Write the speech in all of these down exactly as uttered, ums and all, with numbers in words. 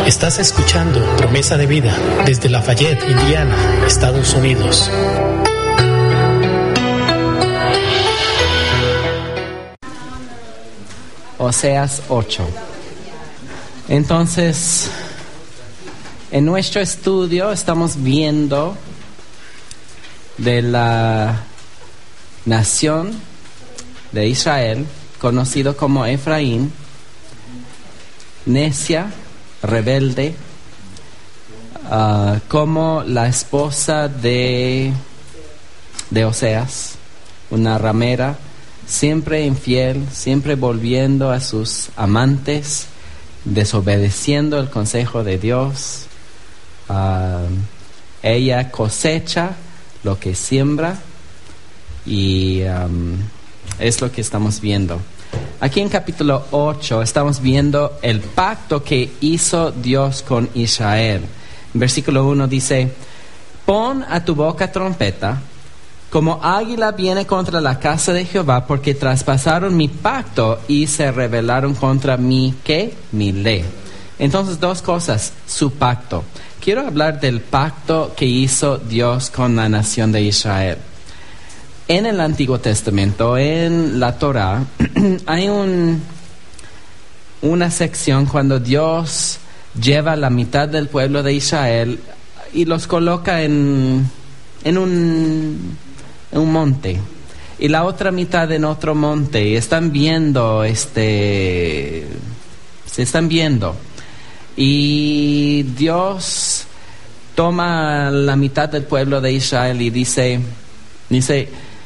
Estás escuchando Promesa de Vida desde Lafayette, Indiana, Estados Unidos. Oseas ocho. Entonces, en nuestro estudio estamos viendo de la nación de Israel, conocido como Efraín, necia, rebelde, uh, como la esposa de, de Oseas, una ramera, siempre infiel, siempre volviendo a sus amantes, desobedeciendo el consejo de Dios. Uh, ella cosecha lo que siembra y um, es lo que estamos viendo. Aquí en capítulo ocho estamos viendo el pacto que hizo Dios con Israel. En versículo uno dice: pon a tu boca trompeta, como águila viene contra la casa de Jehová, porque traspasaron mi pacto y se rebelaron contra mi, ¿qué? Mi ley. Entonces, dos cosas, su pacto. Quiero hablar del pacto que hizo Dios con la nación de Israel. En el Antiguo Testamento, en la Torá, hay un, una sección cuando Dios lleva la mitad del pueblo de Israel y los coloca en, en, un, en un monte y la otra mitad en otro monte y están viendo, este, se están viendo y Dios toma la mitad del pueblo de Israel y dice, dice,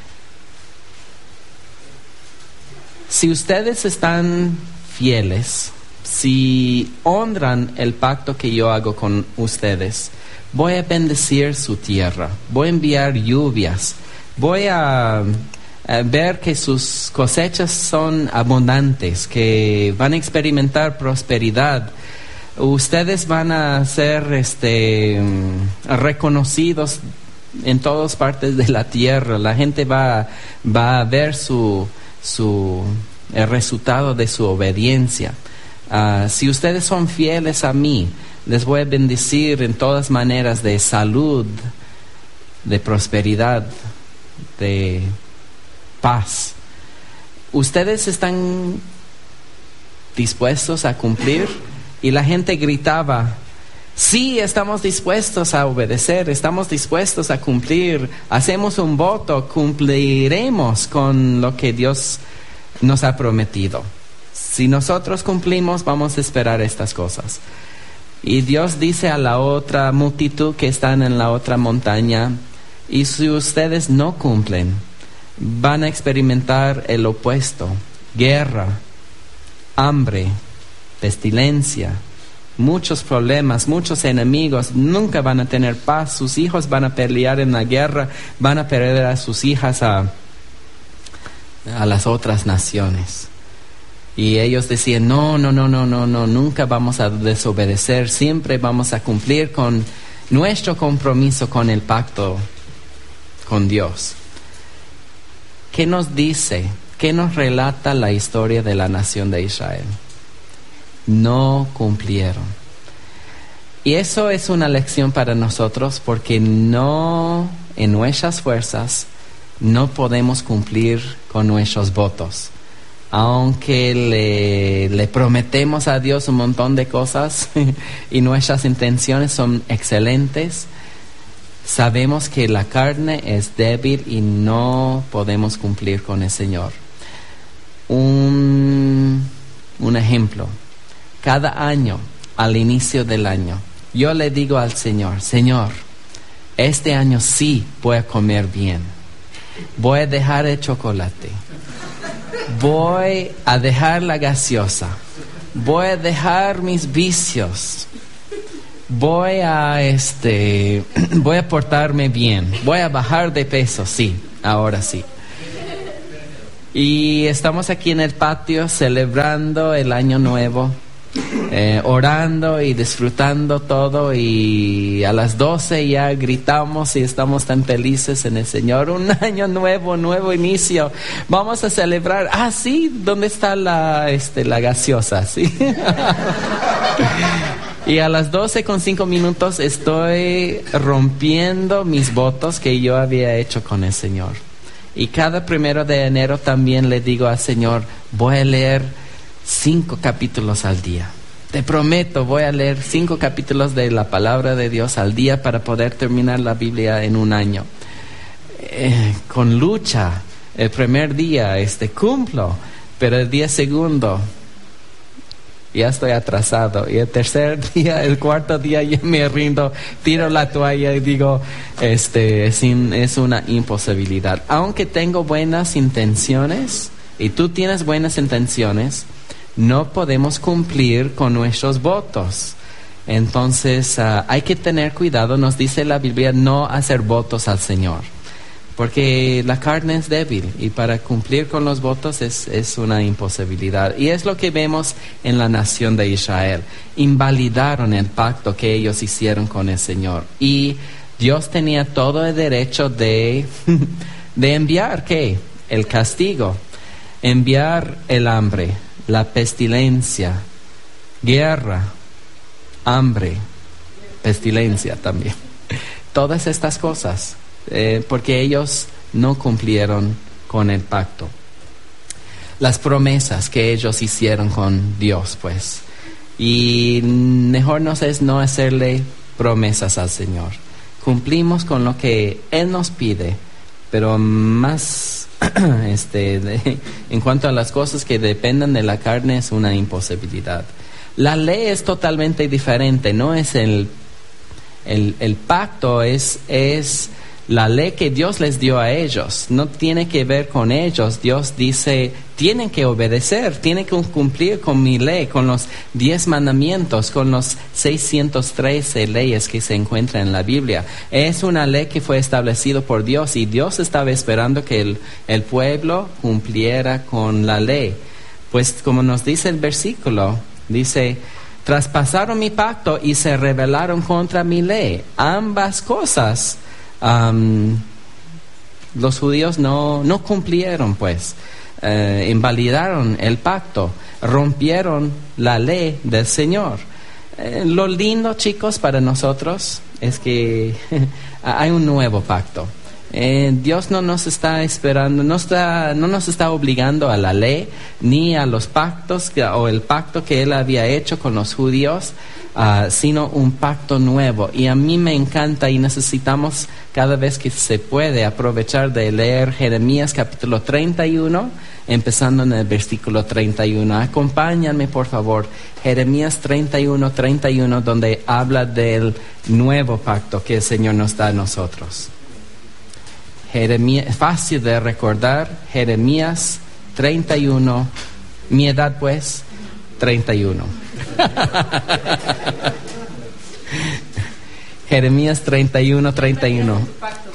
si ustedes están fieles, si honran el pacto que yo hago con ustedes, voy a bendecir su tierra, voy a enviar lluvias, voy a, a ver que sus cosechas son abundantes, que van a experimentar prosperidad. Ustedes van a ser este, reconocidos en todas partes de la tierra. La gente va, va a ver su... Su, el resultado de su obediencia. Uh, si ustedes son fieles a mí, les voy a bendecir en todas maneras de salud, de prosperidad, de paz. ¿Ustedes están dispuestos a cumplir? Y la gente gritaba: sí, estamos dispuestos a obedecer, estamos dispuestos a cumplir, hacemos un voto, cumpliremos con lo que Dios nos ha prometido. Si nosotros cumplimos, vamos a esperar estas cosas. Y Dios dice a la otra multitud que están en la otra montaña: y si ustedes no cumplen, van a experimentar el opuesto: guerra, hambre, pestilencia, muchos problemas, muchos enemigos, nunca van a tener paz, sus hijos van a pelear en la guerra, van a perder a sus hijas a, a las otras naciones. Y ellos decían: no, no, no, no, no, no, nunca vamos a desobedecer, siempre vamos a cumplir con nuestro compromiso con el pacto con Dios. ¿Qué nos dice? ¿Qué nos relata la historia de la nación de Israel? No cumplieron. Y eso es una lección para nosotros, porque no, en nuestras fuerzas, no podemos cumplir con nuestros votos. Aunque le, le prometemos a Dios un montón de cosas y nuestras intenciones son excelentes, sabemos que la carne es débil y no podemos cumplir con el Señor. Un, un ejemplo. Cada año, al inicio del año, yo le digo al Señor: Señor, este año sí voy a comer bien. Voy a dejar el chocolate. Voy a dejar la gaseosa. Voy a dejar mis vicios. Voy a, este, voy a portarme bien. Voy a bajar de peso, sí, ahora sí. Y estamos aquí en el patio celebrando el año nuevo. Eh, orando y disfrutando todo, y a las doce ya gritamos y estamos tan felices en el Señor. Un año nuevo, nuevo inicio, vamos a celebrar. Ah, sí, ¿dónde está la, este, la gaseosa? ¿Sí? Y a las doce con cinco minutos estoy rompiendo mis votos que yo había hecho con el Señor. Y cada primero de enero también le digo al Señor, voy a leer cinco capítulos al día. Te prometo, voy a leer cinco capítulos de la palabra de Dios al día para poder terminar la Biblia en un año. Eh, con lucha, el primer día este, cumplo, pero el día segundo ya estoy atrasado, y el tercer día, el cuarto día ya me rindo, tiro la toalla y digo, este, sin, es una imposibilidad. Aunque tengo buenas intenciones, y tú tienes buenas intenciones, no podemos cumplir con nuestros votos. Entonces, uh, hay que tener cuidado. Nos dice la Biblia no hacer votos al Señor, porque la carne es débil y para cumplir con los votos es, es una imposibilidad. Y es lo que vemos en la nación de Israel. Invalidaron el pacto que ellos hicieron con el Señor. Y Dios tenía todo el derecho de, de enviar, ¿qué? El castigo. Enviar el hambre, la pestilencia, guerra, hambre, pestilencia también. Todas estas cosas. Eh, porque ellos no cumplieron con el pacto. Las promesas que ellos hicieron con Dios, pues. Y mejor nos es no hacerle promesas al Señor. Cumplimos con lo que Él nos pide, pero más este, de, en cuanto a las cosas que dependen de la carne es una imposibilidad. La ley es totalmente diferente. No es el, el, el pacto es... es la ley que Dios les dio a ellos, no tiene que ver con ellos. Dios dice, tienen que obedecer, tienen que cumplir con mi ley, con los diez mandamientos, con los seiscientas trece leyes que se encuentran en la Biblia. Es una ley que fue establecida por Dios y Dios estaba esperando que el, el pueblo cumpliera con la ley. Pues como nos dice el versículo, dice, traspasaron mi pacto y se rebelaron contra mi ley. Ambas cosas Um, los judíos no, no cumplieron, pues, eh, invalidaron el pacto, rompieron la ley del Señor. Eh, lo lindo, chicos, para nosotros es que hay un nuevo pacto. Eh, Dios no nos está esperando, no, está, no nos está obligando a la ley ni a los pactos que, o el pacto que Él había hecho con los judíos. Uh, sino un pacto nuevo. Y a mí me encanta y necesitamos cada vez que se puede aprovechar de leer Jeremías capítulo treinta y uno, empezando en el versículo treinta y uno. Acompáñenme por favor, Jeremías treinta y uno, treinta y uno, donde habla del nuevo pacto que el Señor nos da a nosotros. Jeremías, fácil de recordar, Jeremías treinta y uno, mi edad pues, treinta y uno. Jeremías treinta y uno, treinta y uno.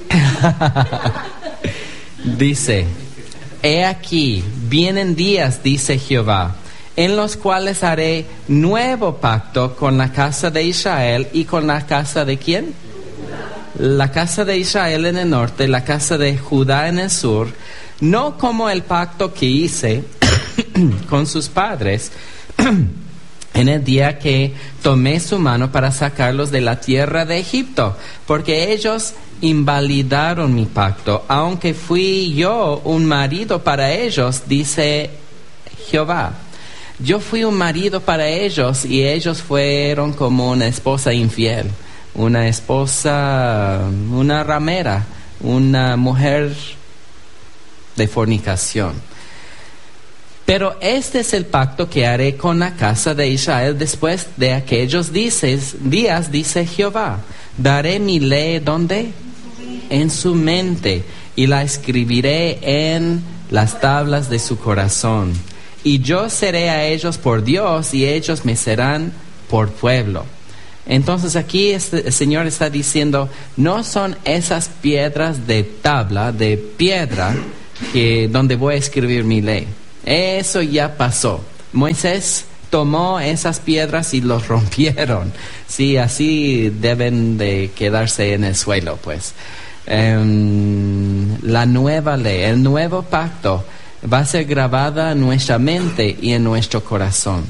Dice, he aquí, vienen días, dice Jehová, en los cuales haré nuevo pacto con la casa de Israel y con la casa de ¿quién? La casa de Israel en el norte, la casa de Judá en el sur, no como el pacto que hice con sus padres en el día que tomé su mano para sacarlos de la tierra de Egipto, porque ellos invalidaron mi pacto, aunque fui yo un marido para ellos, dice Jehová. Yo fui un marido para ellos y ellos fueron como una esposa infiel, una esposa, una ramera, una mujer de fornicación. Pero este es el pacto que haré con la casa de Israel después de aquellos dices, días, dice Jehová. Daré mi ley, ¿dónde? En su mente, y la escribiré en las tablas de su corazón. Y yo seré a ellos por Dios, y ellos me serán por pueblo. Entonces aquí este, el Señor está diciendo, no son esas piedras de tabla, de piedra, que, donde voy a escribir mi ley. Eso ya pasó. Moisés tomó esas piedras y los rompieron. Sí, así deben de quedarse en el suelo, pues. Um, la nueva ley, el nuevo pacto va a ser grabada en nuestra mente y en nuestro corazón.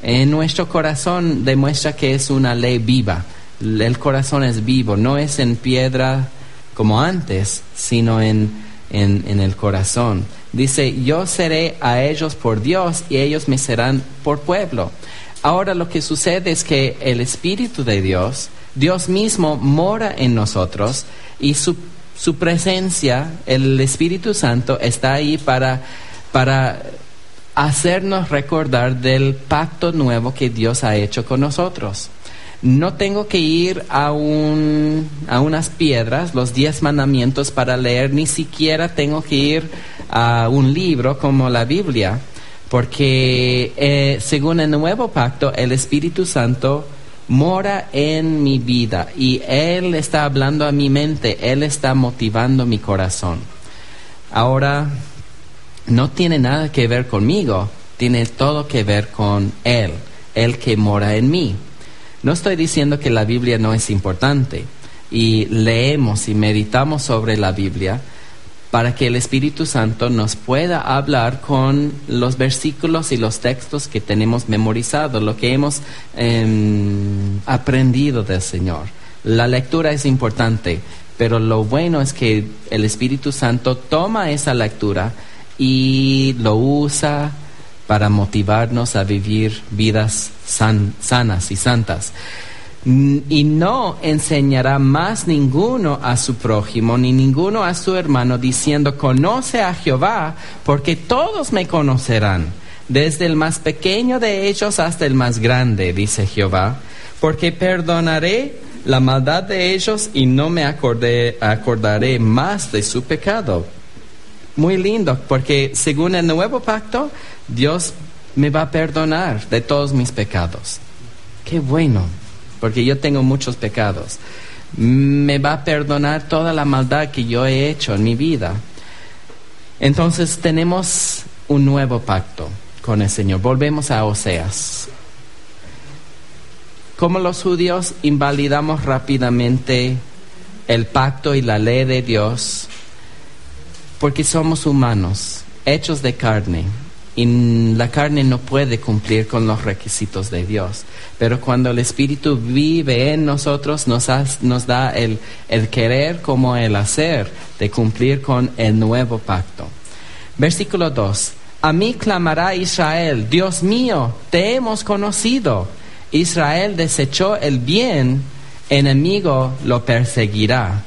En nuestro corazón demuestra que es una ley viva. El corazón es vivo, no es en piedra como antes, sino en, en, en el corazón. Dice, yo seré a ellos por Dios y ellos me serán por pueblo. Ahora lo que sucede es que el Espíritu de Dios, Dios mismo mora en nosotros y su, su presencia, el Espíritu Santo, está ahí para, para hacernos recordar del pacto nuevo que Dios ha hecho con nosotros. No tengo que ir a, un, a unas piedras, los diez mandamientos para leer, ni siquiera tengo que ir a un libro como la Biblia, porque eh, según el nuevo pacto, el Espíritu Santo mora en mi vida y Él está hablando a mi mente, Él está motivando mi corazón. Ahora, no tiene nada que ver conmigo, tiene todo que ver con Él, Él que mora en mí. No estoy diciendo que la Biblia no es importante y leemos y meditamos sobre la Biblia para que el Espíritu Santo nos pueda hablar con los versículos y los textos que tenemos memorizados, lo que hemos eh, aprendido del Señor. La lectura es importante, pero lo bueno es que el Espíritu Santo toma esa lectura y lo usa para motivarnos a vivir vidas san, sanas y santas. Y no enseñará más ninguno a su prójimo, ni ninguno a su hermano, diciendo, conoce a Jehová, porque todos me conocerán, desde el más pequeño de ellos hasta el más grande, dice Jehová, porque perdonaré la maldad de ellos y no me acordé, acordaré más de su pecado. Muy lindo, porque según el nuevo pacto, Dios me va a perdonar de todos mis pecados. Qué bueno, porque yo tengo muchos pecados. Me va a perdonar toda la maldad que yo he hecho en mi vida. Entonces tenemos un nuevo pacto con el Señor. Volvemos a Oseas. Como los judíos invalidamos rápidamente el pacto y la ley de Dios, porque somos humanos, hechos de carne, y la carne no puede cumplir con los requisitos de Dios. Pero cuando el Espíritu vive en nosotros, nos, has, nos da el, el querer como el hacer de cumplir con el nuevo pacto. Versículo dos. A mí clamará Israel, Dios mío, te hemos conocido. Israel desechó el bien, enemigo lo perseguirá.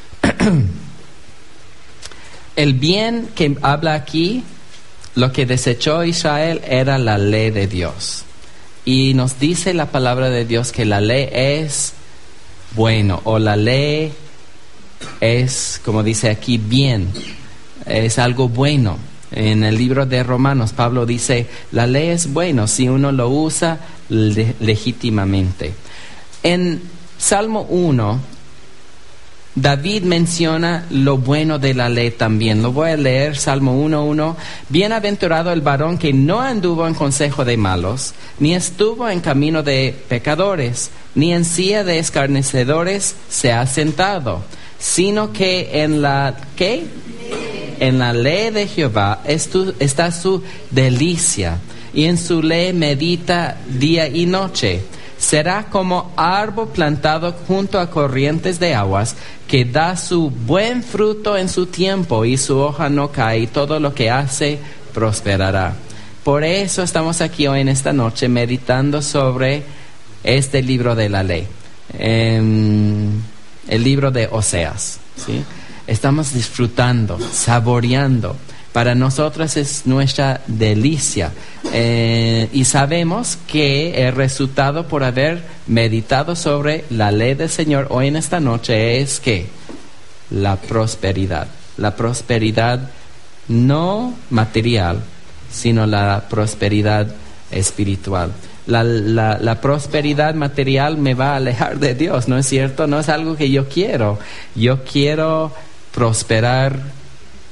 El bien que habla aquí, lo que desechó Israel era la ley de Dios. Y nos dice la palabra de Dios que la ley es bueno, o la ley es, como dice aquí, bien, es algo bueno. En el libro de Romanos, Pablo dice, la ley es bueno si uno lo usa le- legítimamente. En Salmo uno, David menciona lo bueno de la ley también. Lo voy a leer, Salmo uno uno. Bienaventurado el varón que no anduvo en consejo de malos, ni estuvo en camino de pecadores, ni en silla de escarnecedores se ha sentado, sino que en la ¿qué? En la ley de Jehová está su delicia, y en su ley medita día y noche. Será como árbol plantado junto a corrientes de aguas, que da su buen fruto en su tiempo, y su hoja no cae, y todo lo que hace prosperará. Por eso estamos aquí hoy en esta noche meditando sobre este libro de la ley, eh, el libro de Oseas, ¿sí? Estamos disfrutando, saboreando. Para nosotros es nuestra delicia, eh, y sabemos que el resultado por haber meditado sobre la ley del Señor hoy en esta noche es que la prosperidad, la prosperidad no material, sino la prosperidad espiritual. La, la, la prosperidad material me va a alejar de Dios, ¿no es cierto? No es algo que yo quiero. Yo quiero prosperar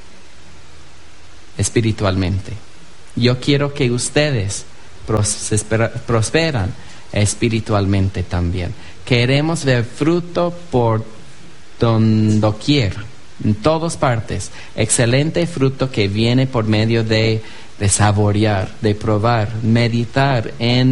espiritualmente. Yo quiero que ustedes prosperan espiritualmente también. Queremos ver fruto por doquier, en todas partes. Excelente fruto que viene por medio de, de saborear, de probar, meditar en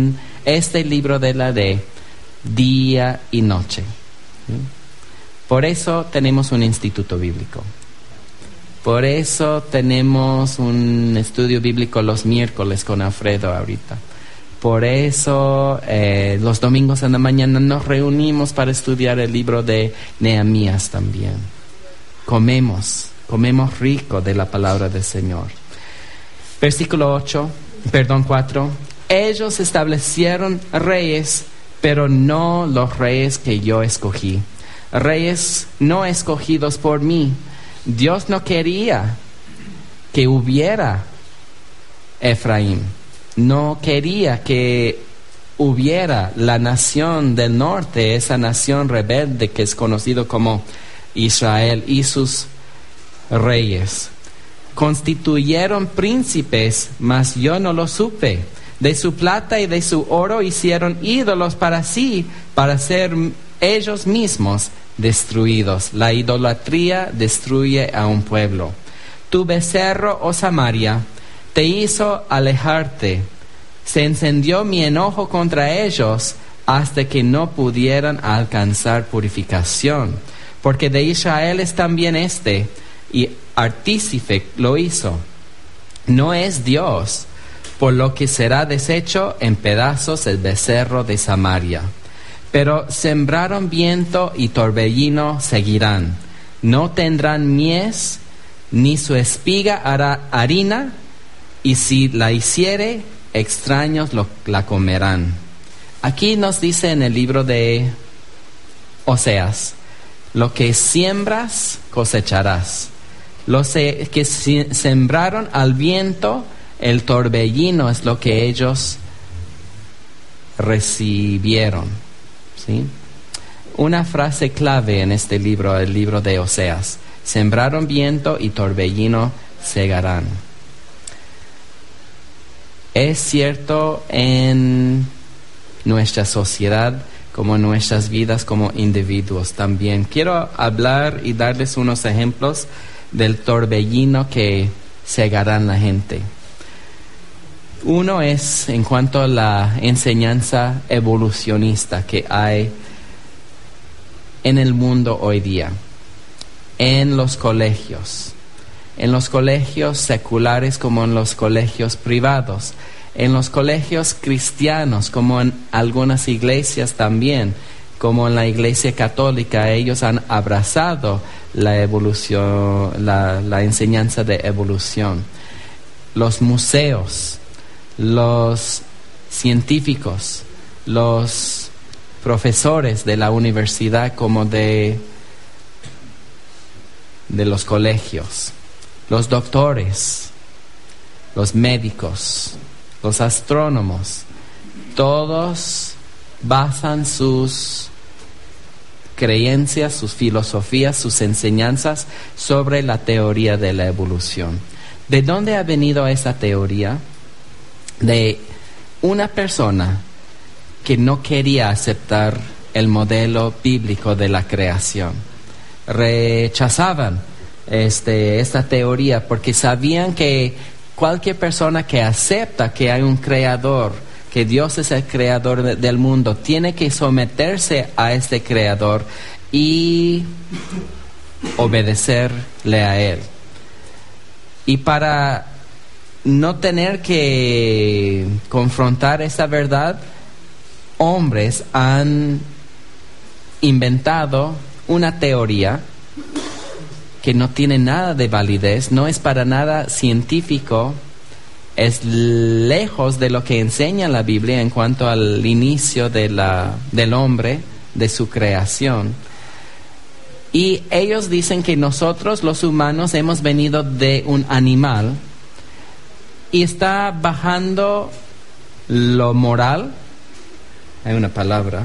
este libro de la ley día y noche. ¿Sí? Por eso tenemos un instituto bíblico. Por eso tenemos un estudio bíblico los miércoles con Alfredo ahorita. Por eso eh, los domingos en la mañana nos reunimos para estudiar el libro de Nehemías también. Comemos, comemos rico de la palabra del Señor. Versículo ocho, perdón, cuatro. Ellos establecieron reyes, pero no los reyes que yo escogí. Reyes no escogidos por mí. Dios no quería que hubiera Efraín. No quería que hubiera la nación del norte, esa nación rebelde que es conocido como Israel y sus reyes. Constituyeron príncipes, mas yo no lo supe. De su plata y de su oro hicieron ídolos para sí, para ser ellos mismos destruidos. La idolatría destruye a un pueblo. Tu becerro, oh Samaria, te hizo alejarte. Se encendió mi enojo contra ellos hasta que no pudieran alcanzar purificación. Porque de Israel es también este, y artífice lo hizo. No es Dios, por lo que será deshecho en pedazos el becerro de Samaria. Pero sembraron viento y torbellino seguirán. No tendrán mies, ni su espiga hará harina, y si la hiciere, extraños lo, la comerán. Aquí nos dice en el libro de Oseas, lo que siembras, cosecharás. Los que sembraron al viento, el torbellino es lo que ellos recibieron. ¿Sí? Una frase clave en este libro, el libro de Oseas: sembraron viento y torbellino segarán. Es cierto en nuestra sociedad como en nuestras vidas como individuos también. Quiero hablar y darles unos ejemplos del torbellino que cegarán la gente. Uno es en cuanto a la enseñanza evolucionista que hay en el mundo hoy día, en los colegios, en los colegios seculares como en los colegios privados, en los colegios cristianos como en algunas iglesias también, como en la iglesia católica. Ellos han abrazado la evolución, la, la enseñanza de evolución. Los museos, los científicos, los profesores de la universidad como de, de los colegios, los doctores, los médicos, los astrónomos, todos basan sus creencias, sus filosofías, sus enseñanzas sobre la teoría de la evolución. ¿De dónde ha venido esa teoría? De una persona que no quería aceptar el modelo bíblico de la creación. Rechazaban este, esta teoría porque sabían que cualquier persona que acepta que hay un creador, que Dios es el creador de, del mundo, tiene que someterse a este creador y obedecerle a él. Y para no tener que confrontar esa verdad, hombres han inventado una teoría que no tiene nada de validez, no es para nada científico, es lejos de lo que enseña la Biblia en cuanto al inicio de la, del hombre, de su creación. Y ellos dicen que nosotros los humanos hemos venido de un animal y está bajando lo moral, hay una palabra,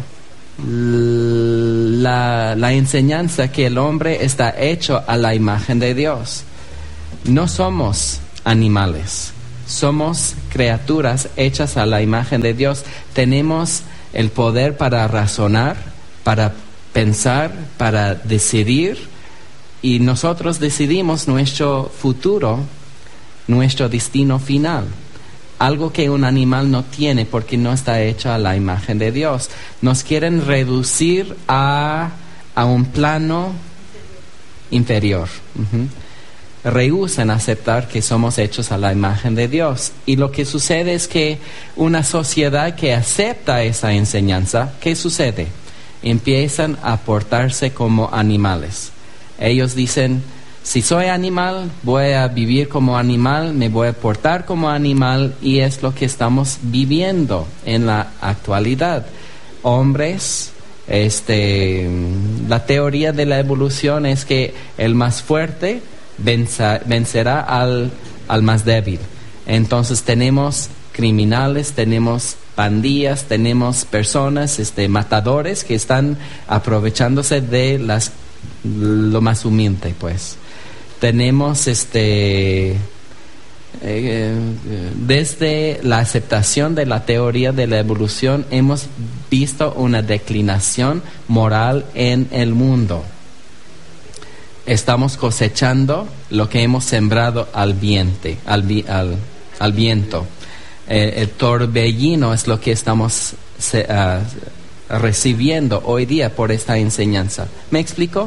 la, la enseñanza que el hombre está hecho a la imagen de Dios. No somos animales, somos criaturas hechas a la imagen de Dios. Tenemos el poder para razonar, para pensar, para decidir, y nosotros decidimos nuestro futuro, nuestro destino final. algo que un animal no tiene porque no está hecho a la imagen de Dios. Nos quieren reducir a, a un plano inferior. Uh-huh. Rehúsan aceptar que somos hechos a la imagen de Dios. Y lo que sucede es que una sociedad que acepta esa enseñanza, ¿qué sucede? Empiezan a portarse como animales. Ellos dicen, si soy animal, voy a vivir como animal, me voy a portar como animal, y es lo que estamos viviendo en la actualidad. Hombres, este, la teoría de la evolución es que el más fuerte Venza, vencerá al, al más débil. Entonces tenemos criminales, tenemos pandillas, tenemos personas, este, matadores que están aprovechándose de las, lo más humilde, pues. Tenemos este eh, desde la aceptación de la teoría de la evolución hemos visto una declinación moral en el mundo. Estamos cosechando lo que hemos sembrado al viento, al, vi, al, al viento. Eh, el torbellino es lo que estamos se, uh, recibiendo hoy día por esta enseñanza. ¿Me explico?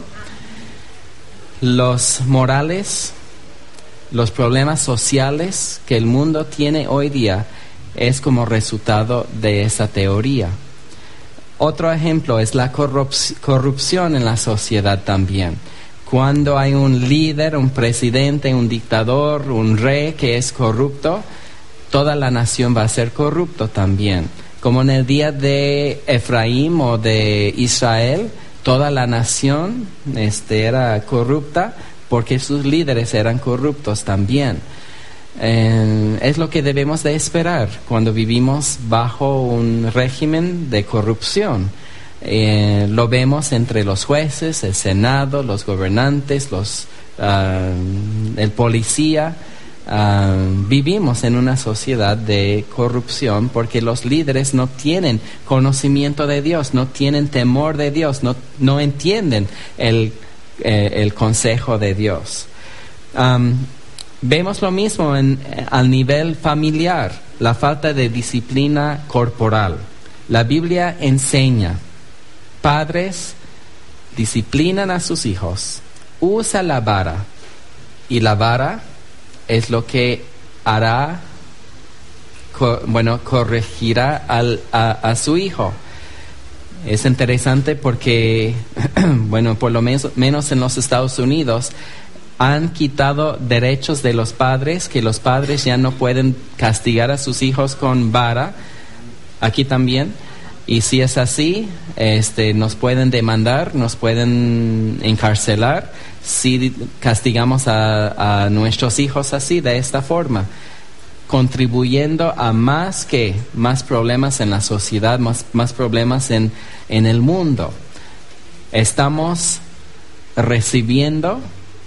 Los morales, los problemas sociales que el mundo tiene hoy día es como resultado de esa teoría. Otro ejemplo es la corrup- corrupción en la sociedad también. Cuando hay un líder, un presidente, un dictador, un rey que es corrupto, toda la nación va a ser corrupto también. Como en el día de Efraín o de Israel, toda la nación este, era corrupta porque sus líderes eran corruptos también. Eh, es lo que debemos de esperar cuando vivimos bajo un régimen de corrupción. Eh, lo vemos entre los jueces, el Senado, los gobernantes, los, uh, el policía. Uh, vivimos en una sociedad de corrupción porque los líderes no tienen conocimiento de Dios, no tienen temor de Dios, no, no entienden el, eh, el consejo de Dios. Um, vemos lo mismo en, al nivel familiar, la falta de disciplina corporal. La Biblia enseña: padres, disciplinan a sus hijos, usa la vara, y la vara es lo que hará, co- bueno, corregirá al, a, a su hijo. Es interesante porque, bueno, por lo menos, menos en los Estados Unidos, han quitado derechos de los padres, que los padres ya no pueden castigar a sus hijos con vara, aquí también. Y si es así, este, nos pueden demandar, nos pueden encarcelar si castigamos a, a nuestros hijos así, de esta forma, contribuyendo a más que más problemas en la sociedad, más, más problemas en, en el mundo. Estamos recibiendo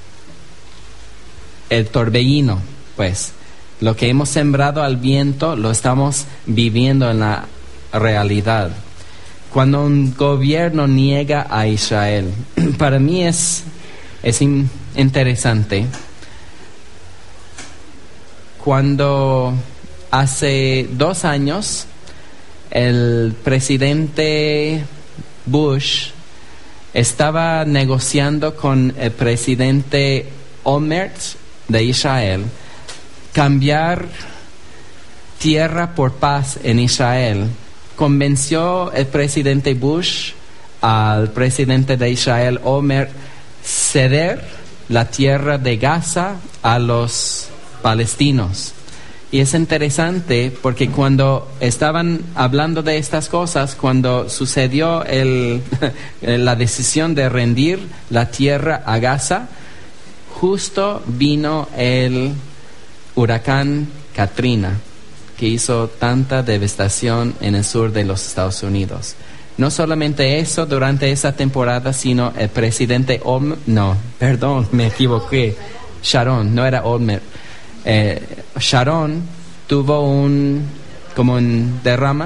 el torbellino, pues, lo que hemos sembrado al viento lo estamos viviendo en la realidad. Cuando un gobierno niega a Israel, para mí es, es in, interesante. Cuando hace dos años el presidente Bush estaba negociando con el presidente Olmert de Israel cambiar tierra por paz en Israel, convenció el presidente Bush al presidente de Israel Olmert ceder la tierra de Gaza a los palestinos. Y es interesante porque cuando estaban hablando de estas cosas, cuando sucedió el, la decisión de rendir la tierra a Gaza, justo vino el huracán Katrina, que hizo tanta devastación en el sur de los Estados Unidos. No solamente eso durante esa temporada, sino el presidente Olmert, no, perdón, me equivoqué, Sharon, no era Olmert. Eh, Sharon tuvo un como un derrama